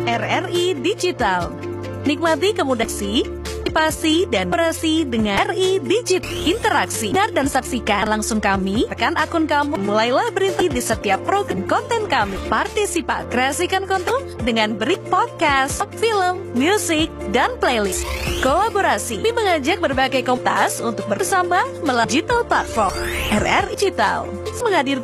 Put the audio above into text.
RRI Digital. Nikmati kemudahan partisipasi dan operasi dengan RI Digital. Interaksi, dengar dan saksikan langsung kami, tekan akun kamu, mulailah berinteraksi di setiap program konten kami. Partisipasi, kreasikan konten dengan beri podcast, film, musik, dan playlist. Kolaborasi, kami mengajak berbagai komunitas untuk bersama melalui digital platform. RRI Digital menghadirkan